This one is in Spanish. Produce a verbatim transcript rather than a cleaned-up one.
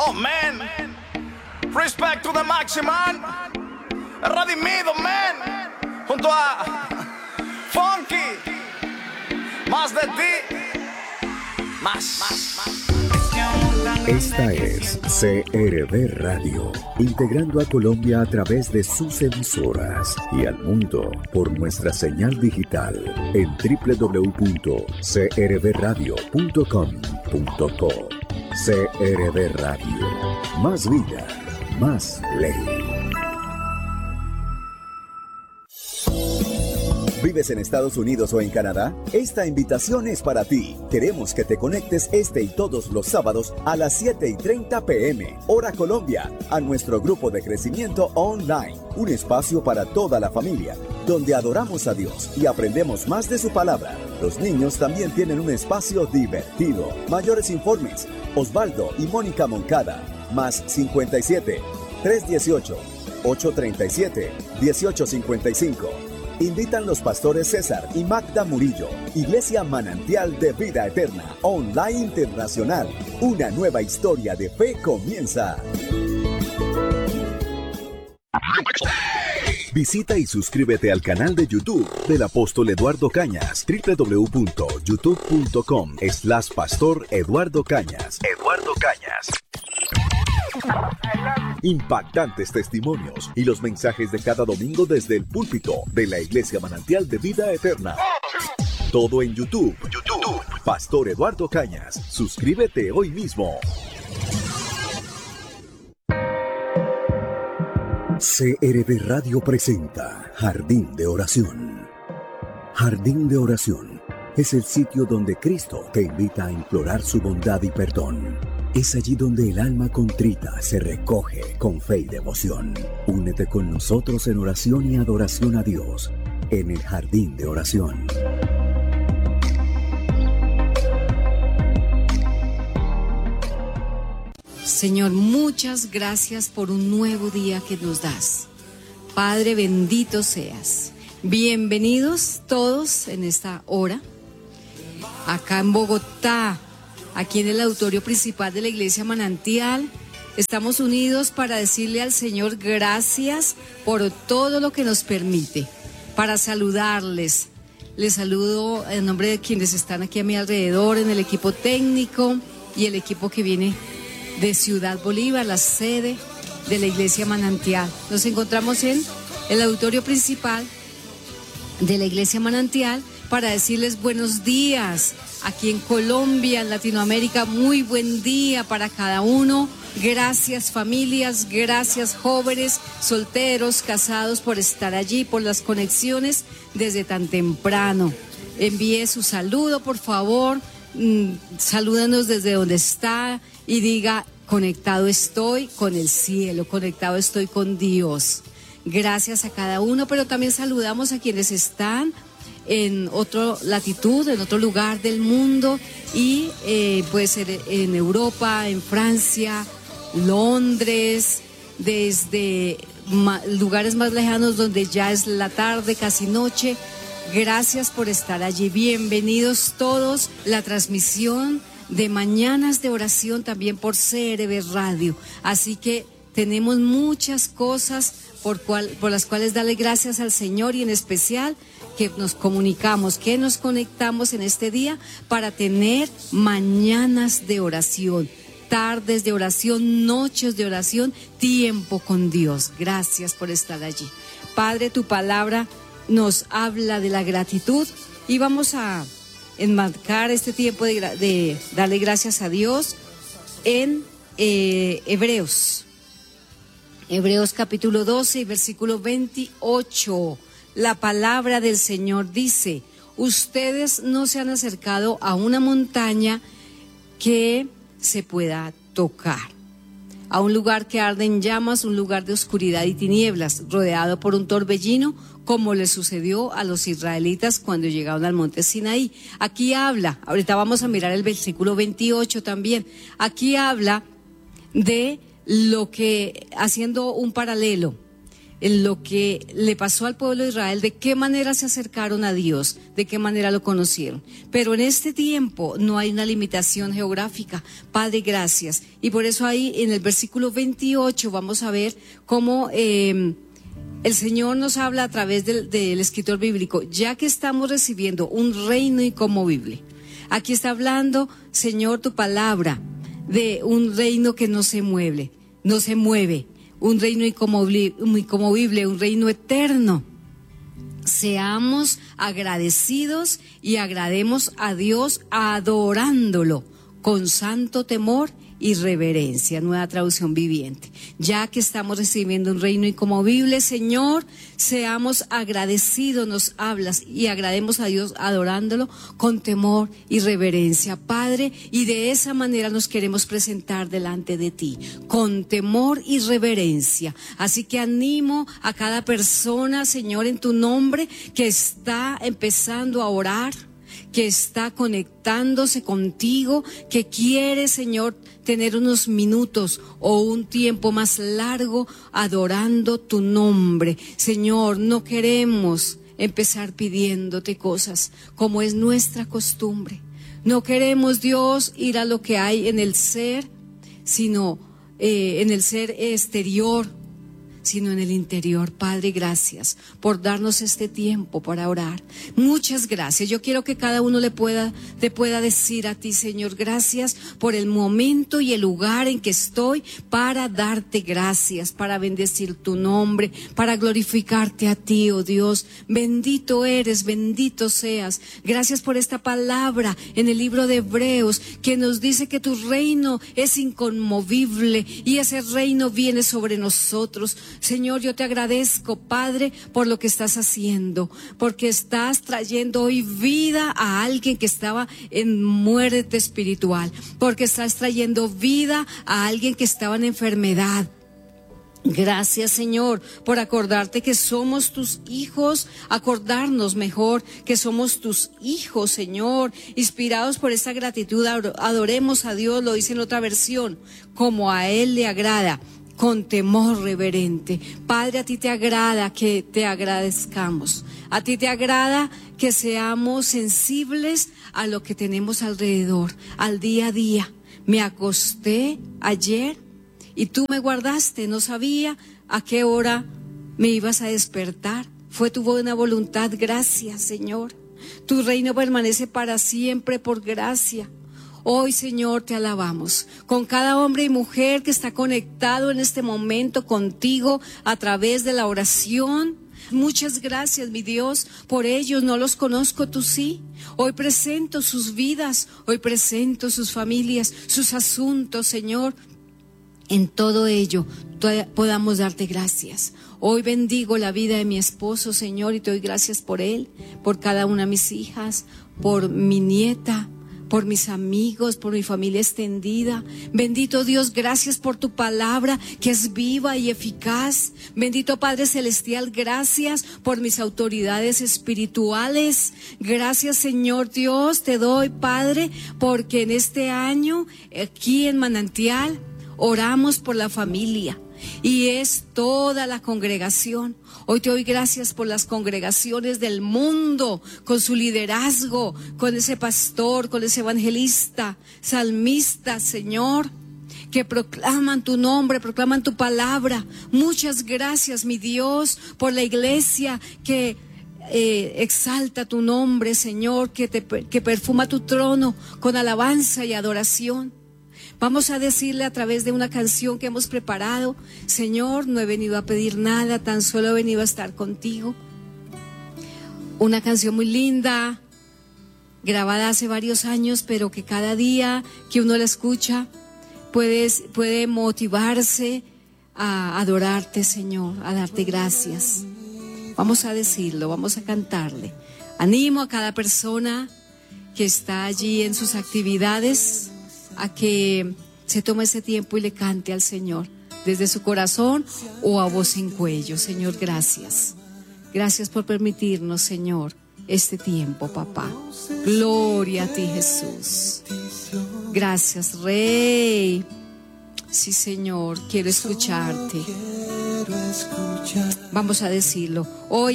Oh man, respect to the Maximan, Redimido man, junto a Funky, más de ti, más, más, más. Esta es C R V Radio, integrando a Colombia a través de sus emisoras y al mundo por nuestra señal digital en doble u doble u doble u punto c r v radio punto com punto co. C R V Radio, más vida, más ley. ¿Vives en Estados Unidos o en Canadá? Esta invitación es para ti. Queremos que te conectes este y todos los sábados a las siete y treinta pm, hora Colombia, a nuestro grupo de crecimiento online. Un espacio para toda la familia, donde adoramos a Dios y aprendemos más de su palabra. Los niños también tienen un espacio divertido. Mayores informes, Osvaldo y Mónica Moncada, más cincuenta y siete, trescientos dieciocho, ochocientos treinta y siete, dieciocho cincuenta y cinco. Invitan los pastores César y Magda Murillo. Iglesia Manantial de Vida Eterna, Online Internacional. Una nueva historia de fe comienza. Visita y suscríbete al canal de YouTube del apóstol Eduardo Cañas, doble u doble u doble u punto youtube punto com slash pastor Eduardo Cañas. Eduardo Cañas. Impactantes testimonios y los mensajes de cada domingo desde el púlpito de la Iglesia Manantial de Vida Eterna. Todo en YouTube. YouTube. Pastor Eduardo Cañas. Suscríbete hoy mismo. C R V Radio presenta Jardín de Oración. Jardín de Oración es el sitio donde Cristo te invita a implorar su bondad y perdón. Es allí donde el alma contrita se recoge con fe y devoción. Únete con nosotros en oración y adoración a Dios en el Jardín de Oración. Señor, muchas gracias por un nuevo día que nos das. Padre, bendito seas. Bienvenidos todos en esta hora, acá en Bogotá, aquí en el auditorio principal de la Iglesia Manantial. Estamos unidos para decirle al Señor gracias por todo lo que nos permite, para saludarles. Les saludo en nombre de quienes están aquí a mi alrededor, en el equipo técnico y el equipo que viene de Ciudad Bolívar, la sede de la Iglesia Manantial. Nos encontramos en el auditorio principal de la Iglesia Manantial para decirles buenos días. Aquí en Colombia, en Latinoamérica, muy buen día para cada uno. Gracias familias, gracias jóvenes, solteros, casados por estar allí, por las conexiones desde tan temprano. Envíe su saludo, por favor, mm, salúdanos desde donde está y diga, conectado estoy con el cielo, conectado estoy con Dios. Gracias a cada uno, pero también saludamos a quienes están en otra latitud, en otro lugar del mundo y eh, puede ser en Europa, en Francia, Londres, desde ma- lugares más lejanos donde ya es la tarde, casi noche. Gracias por estar allí. Bienvenidos todos. La transmisión de Mañanas de Oración también por C R V Radio. Así que tenemos muchas cosas por, cual, por las cuales darle gracias al Señor y en especial que nos comunicamos, que nos conectamos en este día para tener mañanas de oración, tardes de oración, noches de oración, tiempo con Dios. Gracias por estar allí. Padre, tu palabra nos habla de la gratitud y vamos a enmarcar este tiempo de, de darle gracias a Dios en eh, Hebreos. Hebreos capítulo doce y versículo veintiocho. La palabra del Señor dice, ustedes no se han acercado a una montaña que se pueda tocar, a un lugar que arde en llamas, un lugar de oscuridad y tinieblas, rodeado por un torbellino, como le sucedió a los israelitas cuando llegaron al monte Sinaí. Aquí habla, ahorita vamos a mirar el versículo veintiocho también, aquí habla de lo que, haciendo un paralelo, en lo que le pasó al pueblo de Israel, de qué manera se acercaron a Dios, de qué manera lo conocieron. Pero en este tiempo no hay una limitación geográfica. Padre, gracias. Y por eso ahí en el versículo veintiocho vamos a ver cómo eh, el Señor nos habla a través del, del escritor bíblico, ya que estamos recibiendo un reino inconmovible. Aquí está hablando, Señor, tu palabra, de un reino que no se mueve, no se mueve. Un reino inconmovible, un reino eterno. Seamos agradecidos y agrademos a Dios adorándolo con santo temor y reverencia, nueva traducción viviente. Ya que estamos recibiendo un reino inconmovible, Señor, seamos agradecidos, nos hablas, y agrademos a Dios adorándolo con temor y reverencia, Padre, y de esa manera nos queremos presentar delante de ti, con temor y reverencia. Así que animo a cada persona, Señor, en tu nombre, que está empezando a orar, que está conectándose contigo, que quiere, Señor, tener unos minutos o un tiempo más largo adorando tu nombre. Señor, no queremos empezar pidiéndote cosas como es nuestra costumbre. No queremos, Dios, ir a lo que hay en el ser, sino eh, en el ser exterior, sino en el interior. Padre, gracias por darnos este tiempo para orar. Muchas gracias. Yo quiero que cada uno le pueda, te pueda decir a ti, Señor, gracias por el momento y el lugar en que estoy para darte gracias, para bendecir tu nombre, para glorificarte a ti, oh Dios. Bendito eres, bendito seas. Gracias por esta palabra en el libro de Hebreos que nos dice que tu reino es inconmovible y ese reino viene sobre nosotros. Señor, yo te agradezco, Padre, por lo que estás haciendo, porque estás trayendo hoy vida a alguien que estaba en muerte espiritual, porque estás trayendo vida a alguien que estaba en enfermedad. Gracias, Señor, por acordarte que somos tus hijos, acordarnos mejor que somos tus hijos, Señor. Inspirados por esta gratitud, adoremos a Dios, lo dice en otra versión, como a Él le agrada, con temor reverente. Padre, a ti te agrada que te agradezcamos. A ti te agrada que seamos sensibles a lo que tenemos alrededor, al día a día. Me acosté ayer y tú me guardaste. No sabía a qué hora me ibas a despertar. Fue tu buena voluntad. Gracias, Señor. Tu reino permanece para siempre por gracia. Hoy, Señor, te alabamos con cada hombre y mujer que está conectado en este momento contigo a través de la oración. Muchas gracias, mi Dios, por ellos. No los conozco, tú sí. Hoy presento sus vidas, hoy presento sus familias, sus asuntos, Señor. En todo ello podamos darte gracias. Hoy bendigo la vida de mi esposo, Señor, y te doy gracias por él, por cada una de mis hijas, por mi nieta, por mis amigos, por mi familia extendida. Bendito Dios, gracias por tu palabra que es viva y eficaz. Bendito Padre Celestial, gracias por mis autoridades espirituales. Gracias, Señor Dios, te doy, Padre, porque en este año, aquí en Manantial, oramos por la familia. Y es toda la congregación. Hoy te doy gracias por las congregaciones del mundo, con su liderazgo, con ese pastor, con ese evangelista, salmista, Señor, que proclaman tu nombre, proclaman tu palabra. Muchas gracias, mi Dios, por la iglesia que eh, exalta tu nombre, Señor, que, te, que perfuma tu trono con alabanza y adoración. Vamos a decirle a través de una canción que hemos preparado: Señor, no he venido a pedir nada, tan solo he venido a estar contigo. Una canción muy linda, grabada hace varios años, pero que cada día que uno la escucha puede, puede motivarse a adorarte, Señor, a darte gracias. Vamos a decirlo, vamos a cantarle. Animo a cada persona que está allí en sus actividades a que se tome ese tiempo y le cante al Señor desde su corazón o a voz en cuello. Señor, gracias. Gracias por permitirnos, Señor, este tiempo, papá. Gloria a ti, Jesús. Gracias, Rey. Sí, Señor, quiero escucharte. Vamos a decirlo. Hoy